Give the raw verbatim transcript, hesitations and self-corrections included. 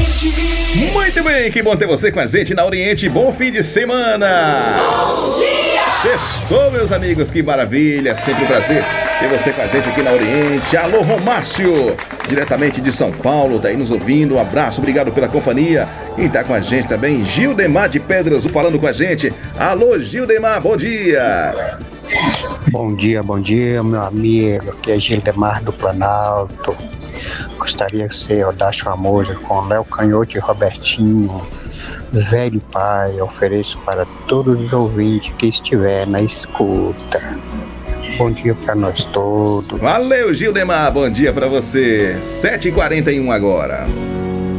Muito bem, que bom ter você com a gente na Oriente. Bom fim de semana. Bom dia. Sextou, meus amigos, que maravilha. Sempre um prazer ter você com a gente aqui na Oriente. Alô, Romácio, diretamente de São Paulo, tá aí nos ouvindo. Um abraço, obrigado pela companhia. Quem tá com a gente também, Gildemar de Pedras Azul falando com a gente. Alô, Gildemar, bom dia. Bom dia, bom dia, meu amigo. Aqui é Gildemar do Planalto. Gostaria que você rodasse uma música com Léo Canhoto e Robertinho. Velho Pai, ofereço para todos os ouvintes que estiver na escuta. Bom dia para nós todos. Valeu, Gildemar, bom dia para você. sete e quarenta e um agora.